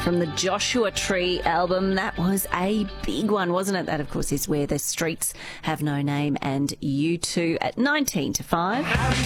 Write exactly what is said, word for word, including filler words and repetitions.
from the Joshua Tree album. That was a big one, wasn't it? That, of course, is Where the Streets Have No Name, and U two at nineteen to five.